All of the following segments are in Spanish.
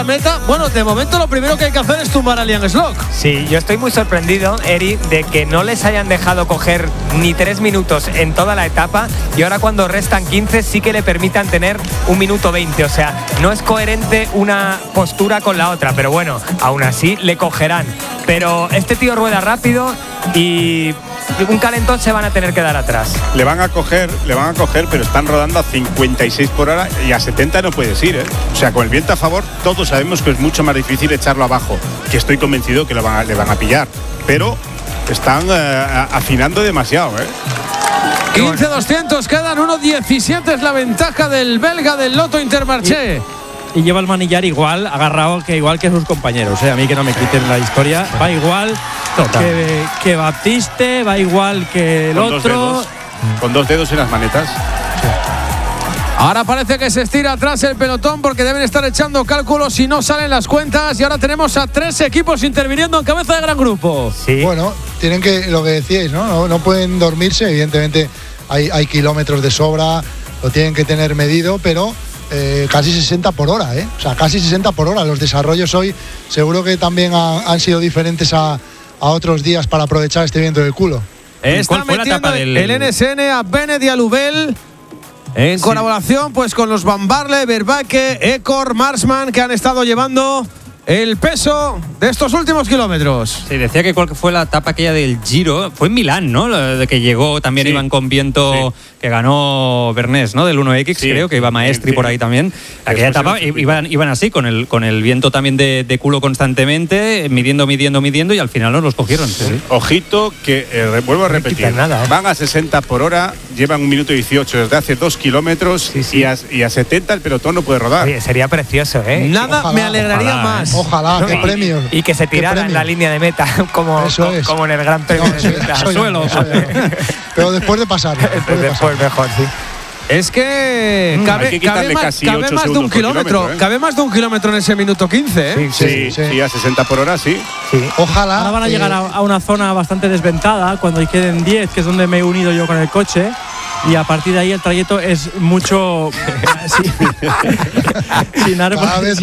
Meta. Bueno, de momento lo primero que hay que hacer es tumbar a Liam Slock. Sí, yo estoy muy sorprendido, Eri, de que no les hayan dejado coger ni 3 minutos en toda la etapa y ahora cuando restan 15 sí que le permitan tener 1 minuto 20. O sea, no es coherente una postura con la otra, pero bueno, aún así le cogerán. Pero este tío rueda rápido y un calentón se van a tener que dar atrás. Le van a coger, pero están rodando a 56 por hora y a 70 no puedes ir, ¿eh? O sea, con el viento a favor, todos sabemos que es mucho más difícil echarlo abajo, que estoy convencido que le van a pillar, pero están afinando demasiado, ¿eh? 15-200, quedan 1.17, es la ventaja del belga del Lotto Intermarché. Y lleva el manillar igual, agarrado igual que sus compañeros, ¿eh? A mí que no me quiten la historia. Va igual que Baptiste, va igual que el otro. Con 2 dedos en las manetas. Sí. Ahora parece que se estira atrás el pelotón porque deben estar echando cálculos si no salen las cuentas. Y ahora tenemos a 3 equipos interviniendo en cabeza de gran grupo. Sí. Bueno, tienen que, lo que decíais, no pueden dormirse. Evidentemente hay kilómetros de sobra, lo tienen que tener medido, pero casi 60 por hora, ¿eh? O sea, casi 60 por hora. Los desarrollos hoy seguro que también han sido diferentes a otros días para aprovechar este viento del culo. Está metiendo el NSN a Bennett y a Lubel en colaboración pues con los Van Barle, Vervaeke, Ecor, Marsman, que han estado llevando el peso de estos últimos kilómetros. Sí, decía que cuál fue la etapa aquella del Giro, fue en Milán, ¿no? De que llegó, también iban con viento, que ganó Bernés, ¿no? Del 1X, creo que iba Maestri por ahí también. Aquella etapa iban así, con el viento también de culo constantemente, midiendo y al final no los cogieron. Sí. Ojito que, vuelvo a repetir, van a 60 por hora, llevan 1 minuto 18 desde hace 2 kilómetros y a 70 el pelotón no puede rodar. Sí, sería precioso, ¿eh? Nada me alegraría más. Ojalá, qué premio. Y que se tirara en la línea de meta, como en el Gran Premio de Meta. Al suelo. Pero después de pasar. Después mejor, sí. Es que cabe más de 1 kilómetro. Cabe más de 1 kilómetro en ese minuto 15, ¿eh? Sí, a 60 por hora, sí. Ojalá. Ahora van a llegar a una zona bastante desventada, cuando queden 10, que es donde me he unido yo con el coche. Y a partir de ahí el trayecto es mucho sin árboles,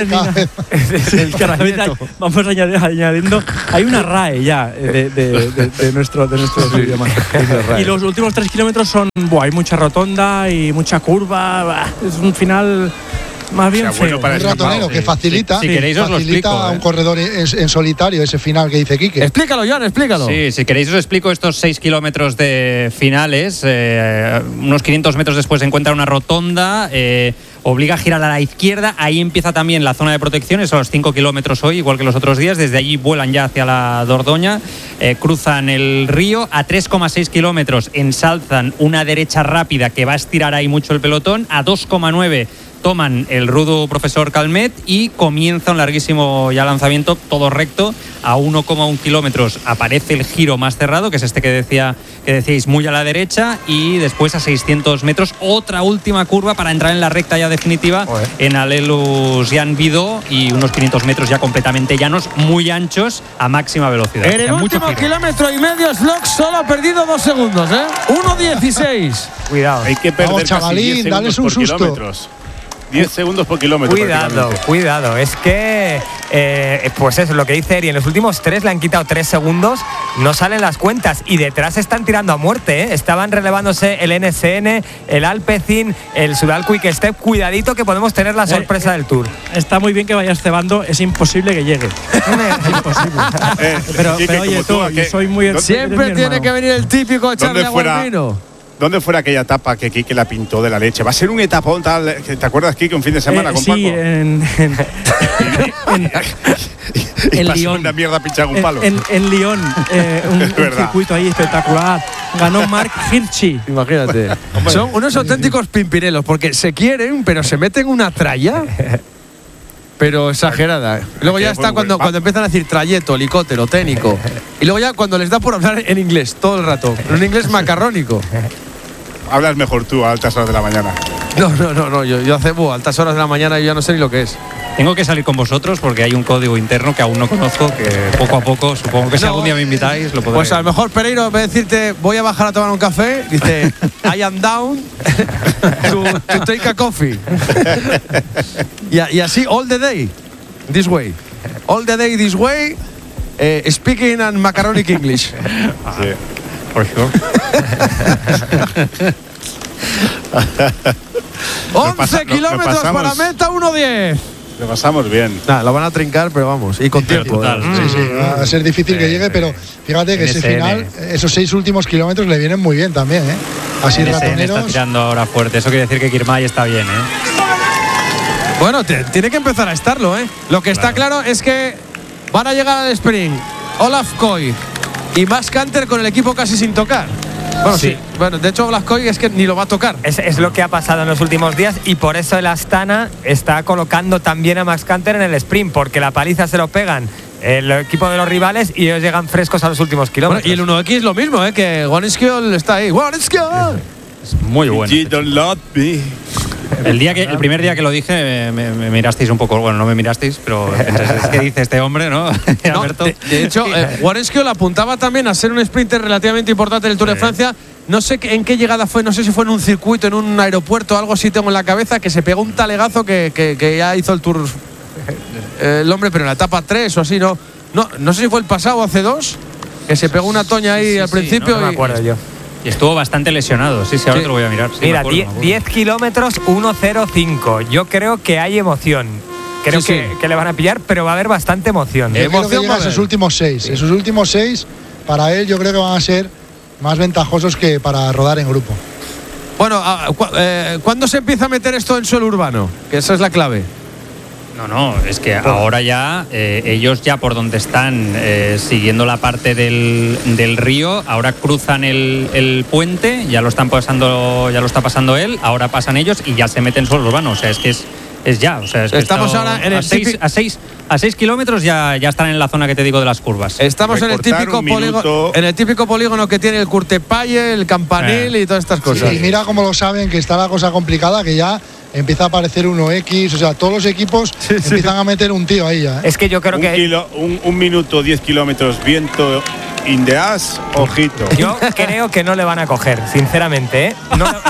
vamos añadiendo. Hay una RAE ya de nuestro idioma. Y los últimos 3 kilómetros son hay mucha rotonda y mucha curva. Es un final más bien bueno para un ratonero que facilita, si queréis os lo explico, a un corredor en solitario ese final que dice Quique. Explícalo, Jan, explícalo. Sí, si queréis os explico estos 6 kilómetros de finales. Unos 500 metros después se encuentra una rotonda, obliga a girar a la izquierda, ahí empieza también la zona de protección, son los 5 kilómetros hoy, igual que los otros días. Desde allí vuelan ya hacia la Dordoña, cruzan el río, a 3,6 kilómetros ensalzan una derecha rápida que va a estirar ahí mucho el pelotón, a 2,9 toman el rudo Profesor Calmet y comienza un larguísimo ya lanzamiento, todo recto, a 1,1 kilómetros aparece el giro más cerrado, que es este que decíais muy a la derecha, y después a 600 metros otra última curva para entrar en la recta ya definitiva en Alelus Jan Vidó, y unos 500 metros ya completamente llanos, muy anchos, a máxima velocidad. En el último kilómetro y medio Slock solo ha perdido 2 segundos, 1.16. Cuidado. Hay que perder chavalín, casi 10 dales un segundos por susto. kilómetros. 10 segundos por kilómetro. Cuidado. Es que, pues eso, lo que dice Eri, en los últimos 3 le han quitado 3 segundos, no salen las cuentas y detrás están tirando a muerte, ¿eh? Estaban relevándose el NSN, el Alpecin, el Sudal Quick Step. Cuidadito que podemos tener la sorpresa del Tour. Está muy bien que vayas cebando, es imposible que llegue. Es imposible. Pero oye, yo soy muy... Siempre tiene que venir el típico echarle agua al vino. ¿Dónde fuera aquella etapa que Quique la pintó de la leche? Va a ser un etapón tal. ¿Te acuerdas, Quique, un fin de semana con Paco? Sí, en Lyon. Una mierda pinchada con un palo. En Lyon, un circuito ahí espectacular. Ganó Mark Hirschi. Imagínate. Son unos auténticos pimpinelos porque se quieren, pero se meten una tralla. Pero exagerada. Luego ya está cuando empiezan a decir trayecto, helicóptero, técnico. Y luego ya cuando les da por hablar en inglés todo el rato. En un inglés macarrónico. Hablas mejor tú a altas horas de la mañana. No. Yo hace a altas horas de la mañana y ya no sé ni lo que es. Tengo que salir con vosotros porque hay un código interno que aún no conozco, que poco a poco, supongo que si algún día me invitáis, lo podré. Pues a lo mejor Pereiro, en vez de decirte voy a bajar a tomar un café, dice I am down to take a coffee. y así all the day. this way. All the day this way, speaking and macaronic English. Sí. For sure. 11 kilómetros para meta, 1:10. Lo pasamos bien. Nah, lo van a trincar, pero vamos, y con tiempo. Total, Sí, va a ser difícil que llegue, pero fíjate que ese NSN. final, esos 6 últimos kilómetros le vienen muy bien también, ¿eh? Así NSN está ratoneros. tirando ahora fuerte. Eso quiere decir que Kirmay está bien, Bueno, tiene que empezar a estarlo, ¿eh? Lo que está claro es que van a llegar al sprint Olaf Koy y Max Canter con el equipo casi sin tocar. Bueno, sí. Bueno, de hecho, Olaf Koy es que ni lo va a tocar. Es lo que ha pasado en los últimos días y por eso el Astana está colocando también a Max Canter en el sprint, porque la paliza se lo pegan el equipo de los rivales y ellos llegan frescos a los últimos kilómetros. Bueno, y el 1X lo mismo, ¿eh? Que Wanskiol está ahí. ¡Wanskiol! Es muy bueno. You don't love me. El primer día que lo dije me mirasteis un poco, bueno, no me mirasteis, pero entonces, ¿qué dice este hombre, no? No, Alberto. de hecho, Wanskiol apuntaba también a ser un sprinter relativamente importante en el Tour de Francia. No sé en qué llegada fue, no sé si fue en un circuito, en un aeropuerto, algo así tengo en la cabeza, que se pegó un talegazo que ya hizo el Tour el hombre, pero en la etapa 3 o así, no sé si fue el pasado, hace 2, que se pegó una toña ahí al principio. No me acuerdo yo. Y estuvo bastante lesionado, sí, ahora Sí. te lo voy a mirar. Sí, Mira, me acuerdo. 10 kilómetros, 1:05. Yo creo que hay emoción. Creo Sí, que le van a pillar, pero va a haber bastante emoción. Yo creo que Emoción llega va a a esos haber. últimos 6. Esos últimos 6, para él, yo creo que van a ser más ventajosos que para rodar en grupo. Bueno, ¿cuándo se empieza a meter esto en suelo urbano? Que esa es la clave. No, es que ahora ya ellos ya por donde están siguiendo la parte del río, ahora cruzan el puente, ya lo está pasando él, ahora pasan ellos y ya se meten suelo urbano, o sea, es que es ya, o sea, es que Estamos ahora en el a 6 kilómetros ya están en la zona que te digo de las curvas. Estamos en el Recortar típico un minuto. polígono, en el típico polígono que tiene el Curtepalle, el Campanil y todas estas cosas. Y mira cómo lo saben, que está la cosa complicada, que ya empieza a aparecer 1X, o sea, todos los equipos empiezan a meter un tío ahí ya, ¿eh? Es que yo creo que Un minuto, 10 kilómetros, viento in the ass, ojito. yo creo que no le van a coger, sinceramente, ¿eh?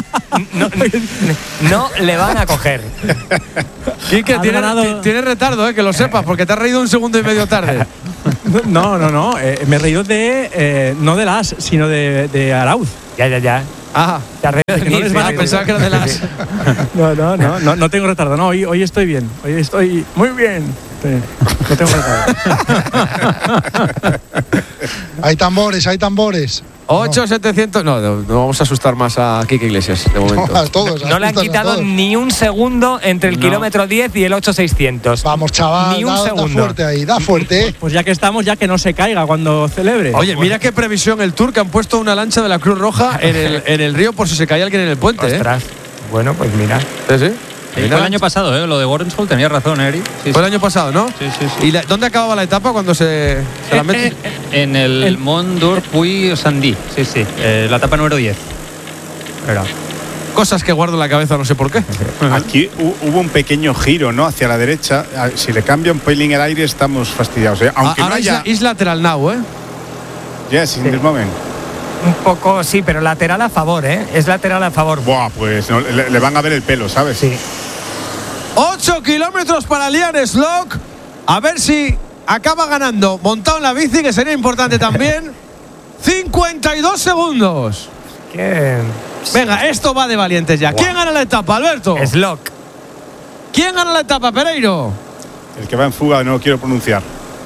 No le van a coger. Quique, Ha ganado- tiene retardo, que lo sepas, porque te has reído un segundo y medio tarde. No. Me he reído no de las, sino de Arauz. Ya. Ajá. Te has reído de Que no mí, les sí, van a sí, Pensaba sí. que era de las. No tengo retardo. No, hoy estoy bien. Hoy estoy muy bien. Sí, no tengo retardo. Hay tambores. 8.700. No vamos a asustar más a Quique Iglesias de momento. A todos, No le han asustan a quitado todos. ni un segundo entre el kilómetro 10 y el 8.600. Vamos, chaval, Ni un da segundo. fuerte ahí, da fuerte. Pues ya que estamos, ya que no se caiga cuando celebre. Oye, mira qué previsión el Tour, que han puesto una lancha de la Cruz Roja en el río por si se cae alguien en el puente. Ostras. Bueno, pues mira. Sí. Fue el año pasado, lo de Warrenshall, tenías razón, Eric. Sí, Fue el año pasado, ¿no? Sí. ¿Y dónde acababa la etapa cuando se la mete? En el Mont d'Or-Puy-Sandy, sí. La etapa número 10. Era. Cosas que guardo en la cabeza, no sé por qué. Aquí hubo un pequeño giro, ¿no? Hacia la derecha. Si le cambia un pelín el aire, estamos fastidiados. Aunque Ahora no haya. is lateral now, ¿eh? Yes, in this moment. Un poco, sí, pero lateral a favor, ¿eh? Es lateral a favor. Buah, pues no, le van a ver el pelo, ¿sabes? Sí. 8 kilómetros para Liam Slock. A ver si acaba ganando montado en la bici, que sería importante también. 52 segundos. ¿Qué? Venga, esto va de valientes ya. ¿Quién gana la etapa, Alberto? Slock. ¿Quién gana la etapa, Pereiro? El que va en fuga no lo quiero pronunciar.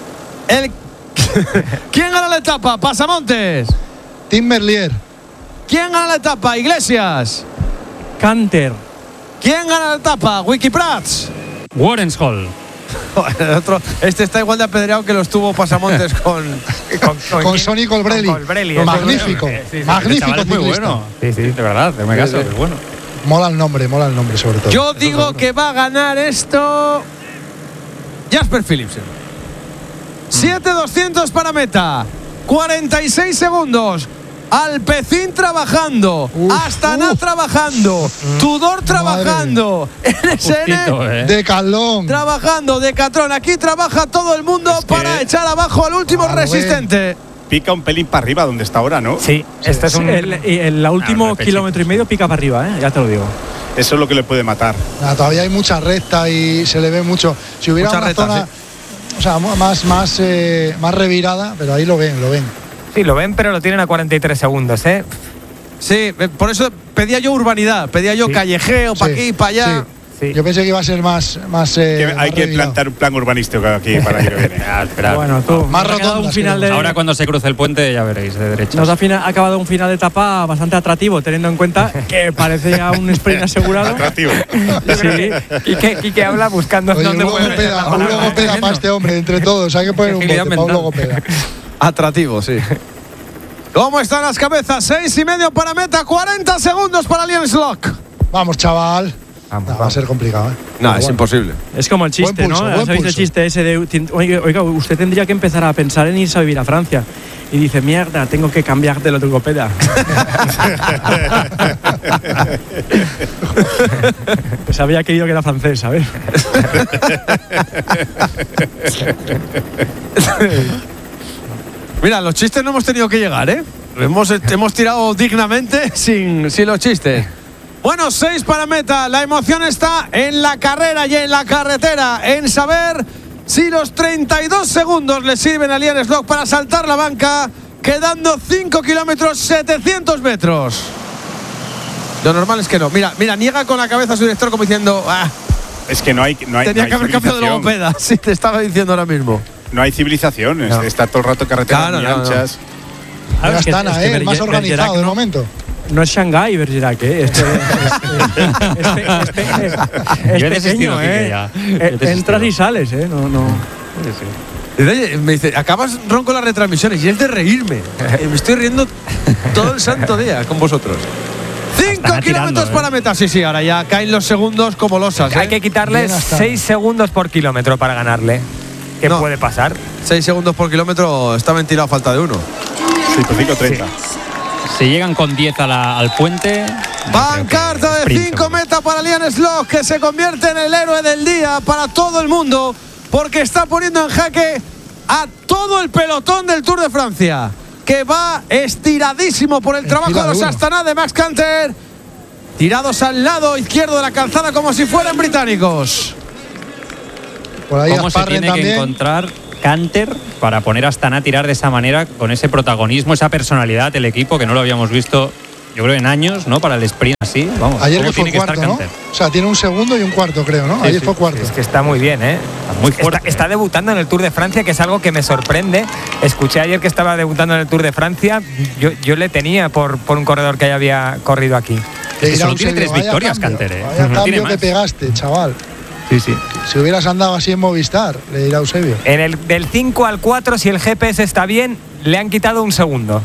¿Quién gana la etapa? Pasamontes. Tim Merlier. ¿Quién gana la etapa? Iglesias. Canter. ¿Quién gana la etapa? Wikiprats. Warrenshall. El otro, este está igual de apedreado que lo estuvo Pasamontes con Con Sonny Colbrelli. Con Colbrelli, Magnífico. sí. Magnífico Chaval es muy ciclista. bueno. Sí. De verdad, me caso, es bueno. Mola el nombre sobre todo. Yo digo que va a ganar esto Jasper Philipsen. 7.200 para meta. 46 segundos. Alpecin trabajando. Astana trabajando. Tudor trabajando. Justito, NSN De Calón. trabajando. Decathlon. Aquí trabaja todo el mundo Es que- para echar abajo al último Claro, resistente. Pica un pelín para arriba donde está ahora, ¿no? Sí, este es un. El último repechito. kilómetro y medio pica para arriba, ya te lo digo. Eso es lo que le puede matar. Todavía hay mucha recta y se le ve mucho. Si hubiera Mucha una recta, zona O sea, más revirada, pero ahí lo ven. Sí, lo ven, pero lo tienen a 43 segundos, ¿eh? Sí, por eso pedía yo urbanidad, pedía yo callejeo, para aquí, para allá. Sí. Yo pensé que iba a ser más hay que plantar un plan urbanístico aquí para el año que viene. Esperad. Bueno, tú, Más nos ha quedado rotondas, un final de, Ahora cuando se cruce el puente ya veréis de derecha. nos ha acabado un final de etapa bastante atractivo, teniendo en cuenta que parecía un sprint asegurado. Atractivo. Sí. Quique habla buscando Oye, un dónde puede logopeda para este hombre, entre todos. Hay que poner un bote para un logopeda. Atractivo, sí. ¿Cómo están las cabezas? 6,5 para meta, 40 segundos para Lions Lock. Vamos, chaval. Va a ser complicado, ¿eh? No, es imposible. Es como el chiste, Buen pulso, ¿no? buen ¿Sabéis el pulso. chiste ese de, oiga, usted tendría que empezar a pensar en irse a vivir a Francia? Y dice, mierda, tengo que cambiar de logopeda. Pues había querido que era francés, ¿sabes? Mira, los chistes no hemos tenido que llegar, ¿eh? Hemos tirado dignamente sin los chistes. Bueno, 6 para meta. La emoción está en la carrera y en la carretera, en saber si los 32 segundos le sirven a Lions Lock para saltar la banca, quedando 5 kilómetros, 700 metros. Lo normal es que no. Mira, niega con la cabeza a su director como diciendo, Es que no hay tenía que haber cambiado de civilización. logopeda. Sí, te estaba diciendo ahora mismo. No hay civilización. No. Está todo el rato carreteras Claro, muy no. anchas. Ya están, el más organizado de momento. No es Shanghái, Bergerac, ¿eh? Es Yo he desistido, pequeño, Quique, ¿eh? ya. Yo he desistido. Entras y sales, ¿eh? No. Oye, me dice, acabas ronco las retransmisiones y es de reírme. Me estoy riendo todo el santo día con vosotros. 5 Estará kilómetros tirando, para meta. Sí, ahora ya caen los segundos como losas. Hay que quitarle Bien hasta- 6 segundos por kilómetro para ganarle. ¿Qué No. puede pasar? 6 segundos por kilómetro, está ventilado a falta de 1. 5:30. Si llegan con 10 al puente. Pancarta de sprint 5 seguro. meta para Lions Lock, que se convierte en el héroe del día para todo el mundo, porque está poniendo en jaque a todo el pelotón del Tour de Francia, que va estiradísimo por el trabajo de los uno. Astana de Max Canter, tirados al lado izquierdo de la calzada como si fueran británicos. Por ahí ¿Cómo se Asparren tiene que también. encontrar Canter para poner a Astana a tirar de esa manera, con ese protagonismo, esa personalidad del equipo que no lo habíamos visto, yo creo, en años, ¿no? Para el sprint así. Vamos, Ayer ¿cómo que fue tiene que estar cuarto, ¿no? Canter? O sea, tiene un segundo y un cuarto, creo, ¿no? Ayer fue cuarto. Es que está muy bien, ¿eh? muy Está- fuerte. Está debutando en el Tour de Francia, que es algo que me sorprende. Escuché ayer que estaba debutando en el Tour de Francia. Yo le tenía por un corredor que ya había corrido aquí. Que que irá solo tiene Eusebio, 3 vaya victorias, cambio, Canter, ¿eh? Vaya No tiene cambio que más. pegaste, chaval. Sí, sí. Si hubieras andado así en Movistar, le dirá Eusebio. En el del 5 al 4, si el GPS está bien, le han quitado un segundo.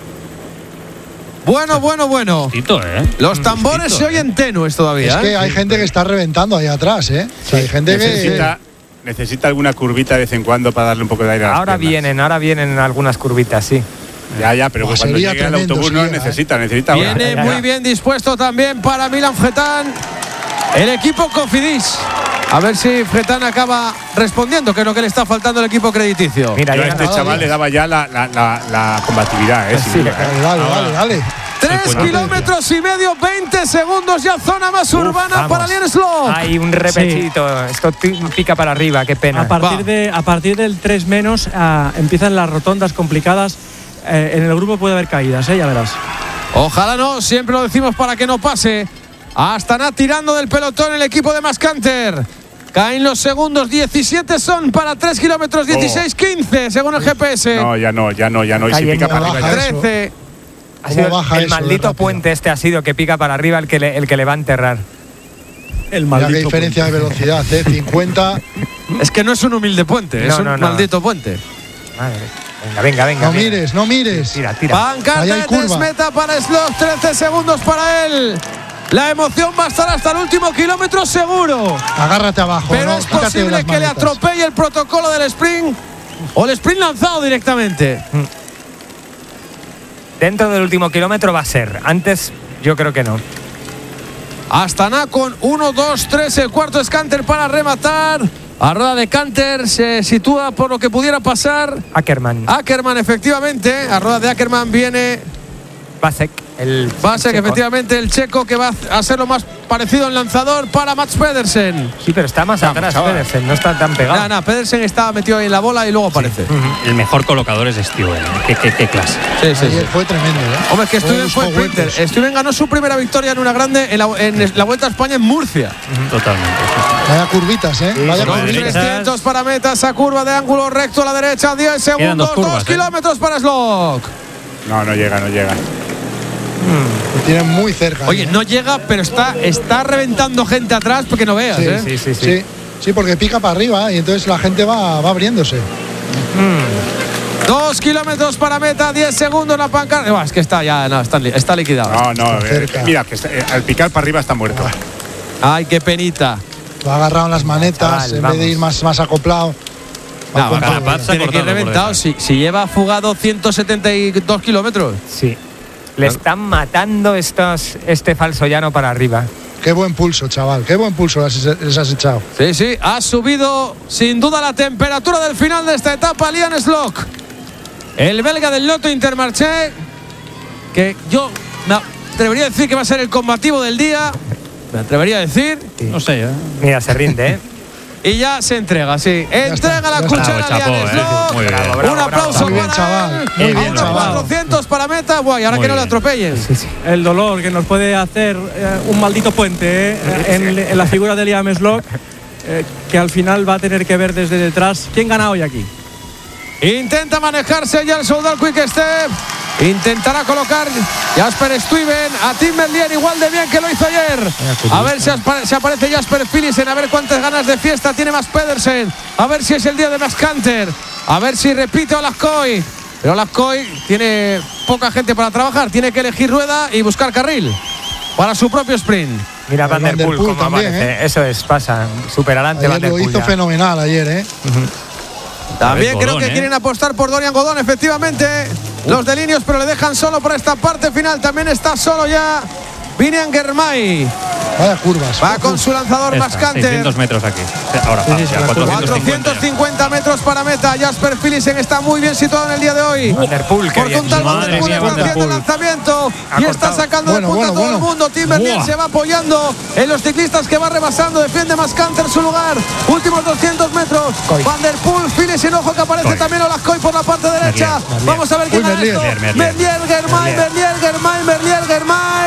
Bueno. Justito, ¿eh? Los tambores Justito, se oyen tenues todavía. Es que hay gente que está reventando ahí atrás, ¿eh? O sea, hay gente que. Necesita alguna curvita de vez en cuando para darle un poco de aire a las Ahora piernas. vienen algunas curvitas, sí. Ya, pero Buah, cuando sería llegue el tremendo autobús si no llega, necesita ahora. Viene muy bien dispuesto también para Milan Fretán el equipo Cofidis. A ver si Fretán acaba respondiendo, que es lo que le está faltando al equipo crediticio. Mira, Yo a llegan este a- chaval le daba ya la combatividad, sin Sí, duda, ¿eh? Dale. 3 kilómetros y medio, 20 segundos ya zona más urbana vamos. para Lions Lock. Hay un repechito. Esto pica para arriba, qué pena. A partir del 3 menos empiezan las rotondas complicadas. En el grupo puede haber caídas, ya verás. Ojalá no, siempre lo decimos para que no pase. Astana tirando del pelotón el equipo de Mascanter. Caen los segundos, 17 son para 3 kilómetros, 16, 15 según el GPS. No, ya no. Y si Cayendo pica para abajo. arriba ya. eso. 13. Ha sido ¿Cómo baja el eso de maldito rápido? puente este ha sido que pica para arriba el que le va a enterrar. El Mira qué maldito. diferencia de velocidad, 50. Es que no es un humilde puente, es No, un no, no. maldito puente. Venga. No mires, no mires. Tira. Pancarta Ahí hay de curva. meta para Slock, 13 segundos para él. La emoción va a estar hasta el último kilómetro seguro. Agárrate abajo, Pero ¿no? es Quítate posible las que le maletas. atropelle el protocolo del sprint o el sprint lanzado directamente. Dentro del último kilómetro va a ser. Antes, yo creo que no. Astana con 1, 2, 3. El cuarto es Canter para rematar. A rueda de Canter se sitúa por lo que pudiera pasar Ackermann. Ackermann, efectivamente. A rueda de Ackermann viene Vasek. Va a ser que efectivamente el checo que va a ser lo más parecido en lanzador para Mats Pedersen. Sí, pero está más atrás Pedersen, no está tan pegado. Nada, Pedersen está metido ahí en la bola y luego aparece. El mejor colocador es Stuyven. Qué clase. Sí. Ayer fue tremendo, ¿eh? Hombre, es que Stuyven fue sprinter. Stuyven ganó su primera victoria en una grande en la Vuelta a España en Murcia. Totalmente. Vaya curvitas, ¿eh? Vaya curvitas. 300 para meta, esa curva de ángulo recto a la derecha, 10 segundos, 2 kilómetros para Slock. No llega. Lo tienen muy cerca. Oye, no llega, pero está reventando gente atrás porque no veas, ¿eh? Sí, porque pica para arriba y entonces la gente va abriéndose. 2 kilómetros para meta, 10 segundos la pancarta. Es que está liquidado. No, mira, que al picar para arriba está muerto. Ay, qué penita. Lo ha agarrado en las manetas en vez de ir más acoplado. Tiene que ir reventado. Si lleva fugado 172 kilómetros. Sí. Le están matando este falso llano para arriba. Qué buen pulso, chaval. Qué buen pulso les has echado. Sí. Ha subido sin duda la temperatura del final de esta etapa Liam Slock. El belga del Lotto Intermarché, que yo me atrevería a decir que va a ser el combativo del día. Me atrevería a decir. No sé, Mira, se rinde, ¿eh? Y ya se entrega, sí. Entrega la cuchara a Liam Slock. Muy bien. Un aplauso Muy bien, para chaval. él. Muy bien, chaval. 400 para meta. Guay, ahora Muy que no le bien. atropellen. Sí. El dolor que nos puede hacer un maldito puente en la figura de Liam Slock, que al final va a tener que ver desde detrás quién gana hoy aquí. Intenta manejarse ya el Soudal Quick Step. Intentará colocar Jasper Stuyven a Tim Merlier igual de bien que lo hizo ayer. A ver si aparece Jasper Philipsen, a ver cuántas ganas de fiesta tiene más Pedersen, a ver si es el día de Max Canter, a ver si repite Olascoy. Pero Olascoy tiene poca gente para trabajar, tiene que elegir rueda y buscar carril para su propio sprint. Mira Van der Poel cómo también, aparece. Eso es, pasa. Súper adelante Van Ayer der lo Poel. hizo fenomenal ayer, ¿eh? También creo Godón, que quieren apostar por Dorian Godón, efectivamente. Los de Linios, pero le dejan solo por esta parte final. También está solo ya Vinian Germay. Vaya curvas. Va con su lanzador Max Canter. 600 metros aquí. Ahora, Sí, 450 metros para meta. Jasper Philipsen está muy bien situado en el día de hoy. Van der Poel, qué Porque bien. un tal Van der Madre Poel mía, está Van der haciendo el Poel. lanzamiento Ha y está cortado. sacando de punta a todo el mundo. Tim Merlier Buah. se va apoyando en los ciclistas que va rebasando. Defiende Max Canter su lugar. Últimos 200 metros. Coy. Van der Poel, Philipsen, ojo que aparece Coy. también Olascoy por la parte derecha. Vamos a ver quién Uy, gana esto. Merlier. Merlier, Germay.